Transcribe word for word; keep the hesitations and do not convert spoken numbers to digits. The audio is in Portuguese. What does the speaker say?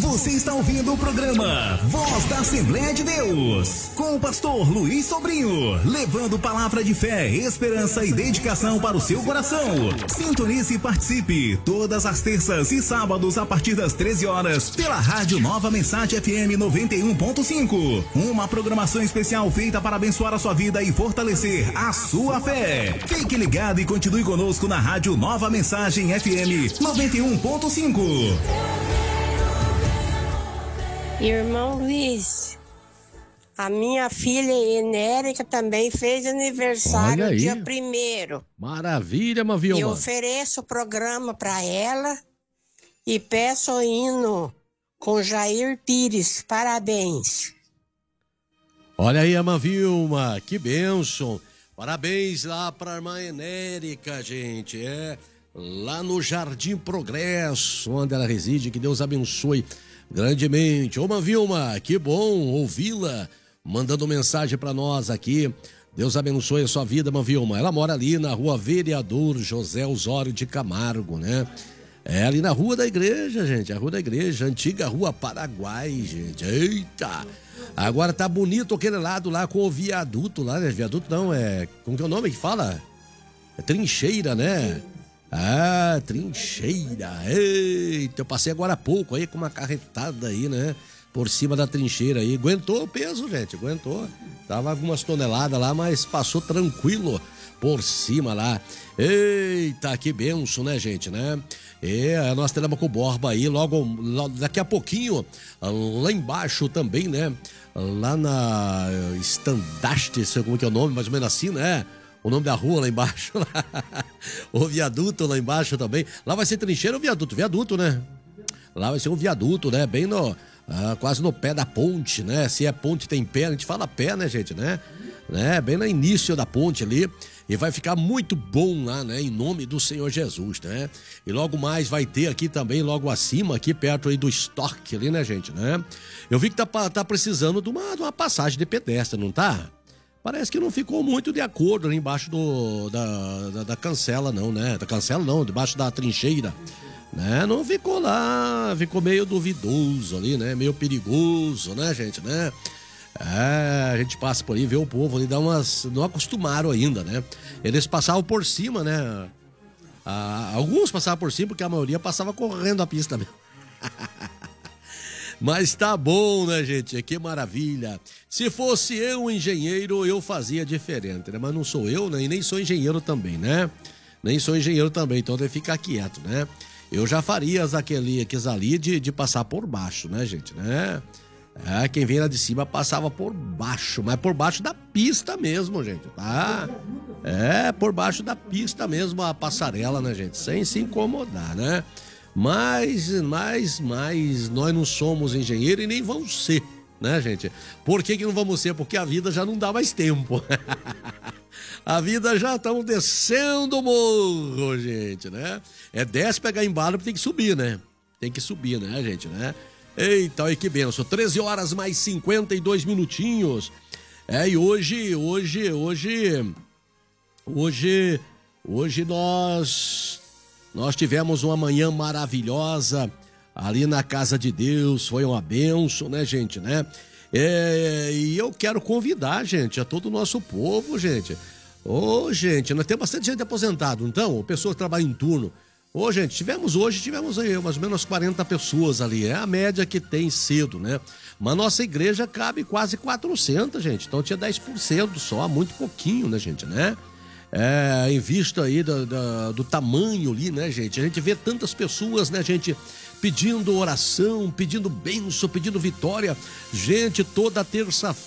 Você está ouvindo o programa Voz da Assembleia de Deus, com o pastor Luiz Sobrinho, levando palavra de fé, esperança e dedicação para o seu coração. Sintonize e participe todas as terças e sábados a partir das treze horas pela Rádio Nova Mensagem F M noventa e um ponto cinco. Uma programação especial feita para abençoar a sua vida e fortalecer a sua fé. Fique ligado e continue conosco na Rádio Nova Mensagem F M noventa e um ponto cinco. Irmão Luiz, a minha filha Enérica também fez aniversário dia primeiro. Maravilha, Mavilma. E ofereço o programa para ela e peço o hino com Jair Pires. Parabéns. Olha aí a Mavilma, que bênção. Parabéns lá para a irmã Enérica, gente. É lá no Jardim Progresso, onde ela reside. Que Deus abençoe grandemente. Ô Mavilma, que bom ouvi-la mandando mensagem para nós aqui. Deus abençoe a sua vida, Mavilma. Ela mora ali na rua Vereador José Osório de Camargo, né? É ali na rua da igreja, gente. A rua da igreja, antiga rua Paraguai, gente. Eita! Agora tá bonito aquele lado lá com o viaduto lá, né? Viaduto não, é... Como que é o nome que fala? É trincheira, né? Ah, trincheira. Eita, eu passei agora há pouco aí com uma carretada aí, né? Por cima da trincheira aí. Aguentou o peso, gente, aguentou. Tava algumas toneladas lá, mas passou tranquilo por cima lá. Eita, que benção, né, gente, né? É, nós teremos com o Borba aí logo, logo daqui a pouquinho, lá embaixo também, né? Lá na Standaste, sei como que é o nome, mais ou menos assim, né? O nome da rua lá embaixo, lá. O viaduto lá embaixo também. Lá vai ser trincheira ou viaduto? Viaduto, né? Lá vai ser um viaduto, né? Bem no, ah, quase no pé da ponte, né? Se é ponte tem pé, a gente fala pé, né, gente, né? né? Bem no início da ponte ali. E vai ficar muito bom lá, né? Em nome do Senhor Jesus, né? E logo mais vai ter aqui também, logo acima, aqui perto aí do estoque ali, né, gente, né? Eu vi que tá, tá precisando de uma, de uma passagem de pedestre, não tá? Parece que não ficou muito de acordo ali embaixo do, da, da, da cancela, não, né? Da cancela não, debaixo da trincheira, né? Não ficou lá, ficou meio duvidoso ali, né? Meio perigoso, né, gente, né? É, a gente passa por aí, vê o povo ali, dá umas... Não acostumaram ainda, né? Eles passavam por cima, né? Ah, alguns passavam por cima, porque a maioria passava correndo a pista mesmo. Mas tá bom, né, gente? Que maravilha. Se fosse eu engenheiro, eu fazia diferente, né? Mas não sou eu, né? E nem sou engenheiro também, né? Nem sou engenheiro também, então tem que ficar quieto, né? Eu já faria aquele, aqueles ali de, de passar por baixo, né, gente, né? É, quem vem lá de cima passava por baixo, mas por baixo da pista mesmo, gente, tá? É, por baixo da pista mesmo a passarela, né, gente? Sem se incomodar, né? Mas, mas, mas nós não somos engenheiros e nem vamos ser, né, gente? Por que que não vamos ser? Porque a vida já não dá mais tempo. A vida já estamos descendo o morro, gente, né? É desce, pegar embalo, tem que subir, né? Tem que subir, né, gente, né? Eita, olha que benção. treze horas mais cinquenta e dois minutinhos. É, e hoje, hoje, hoje, hoje, hoje nós... Nós tivemos uma manhã maravilhosa ali na casa de Deus, foi uma bênção, né, gente, né? É, e eu quero convidar, gente, a todo o nosso povo, gente. Ô, gente, nós temos bastante gente aposentada, então, pessoas que trabalham em turno. Ô, gente, tivemos hoje, tivemos aí mais ou menos quarenta pessoas ali, é a média que tem cedo, né? Mas nossa igreja cabe quase quatrocentas, gente, então tinha dez por cento só, muito pouquinho, né, gente, né? É, em vista aí do, do, do tamanho ali, né, gente? A gente vê tantas pessoas, né, gente, pedindo oração, pedindo bênção, pedindo vitória. Gente, toda terça-feira